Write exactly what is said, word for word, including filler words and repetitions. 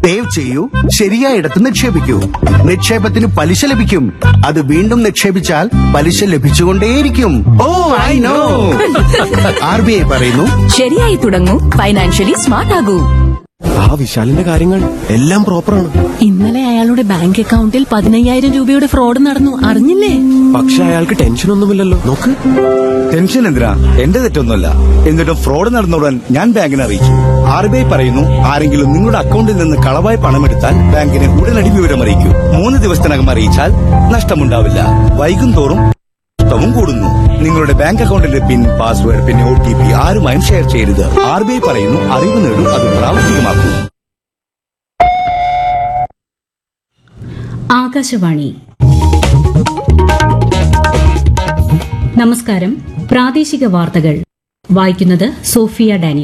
Save ചെയ്യൂ, ശരിയായിടത്ത് നിക്ഷേപിക്കൂ. നിക്ഷേപത്തിന് പലിശ ലഭിക്കും. അത് വീണ്ടും നിക്ഷേപിച്ചാൽ പലിശ ലഭിച്ചുകൊണ്ടേയിരിക്കും. ഓ I know. R B I പറയുന്നു, ശരിയായി തുടങ്ങൂ, ഫൈനാൻഷ്യലി സ്മാർട്ട് ആകൂ. ആ വിശാലിന്റെ കാര്യങ്ങൾ എല്ലാം പ്രോപ്പറാണ്. ഇന്നലെ അയാളുടെ ബാങ്ക് അക്കൗണ്ടിൽ പതിനയ്യായിരം രൂപയുടെ ഫ്രോഡ് നടന്നു, അറിഞ്ഞില്ലേ? പക്ഷെ അയാൾക്ക് ടെൻഷനൊന്നുമില്ലല്ലോ. നോക്ക്. ടെൻഷൻ എന്തിനാ? എന്റെ തെറ്റൊന്നുമല്ല. എന്നിട്ടും ഫ്രോഡ് നടന്നുടൻ ഞാൻ ബാങ്കിനെ അറിയിച്ചു. ആർ ബി ഐ പറയുന്നു, ആരെങ്കിലും നിങ്ങളുടെ അക്കൗണ്ടിൽ നിന്ന് കളവായി പണമെടുത്താൽ ബാങ്കിനെ ഉടനടി വിവരം അറിയിക്കൂ. മൂന്ന് ദിവസത്തിനകം അറിയിച്ചാൽ നഷ്ടമുണ്ടാവില്ല. വൈകും തോറും നഷ്ടവും കൂടുന്നു. നിങ്ങളുടെ ബാങ്ക് അക്കൗണ്ടിന്റെ പിൻ, പാസ്വേഡ്, പിന്നെ ഒ ടി പി ആരുമായും ഷെയർ ചെയ്യരുത്. ആർ ബി ഐ പറയുന്നു, അറിവ് നേടൂ, അത് പ്രാവർത്തികമാക്കൂ. ആകാശവാണി. നമസ്കാരം. പ്രാദേശിക വാർത്തകൾ വായിക്കുന്നത് സോഫിയ ഡാനി.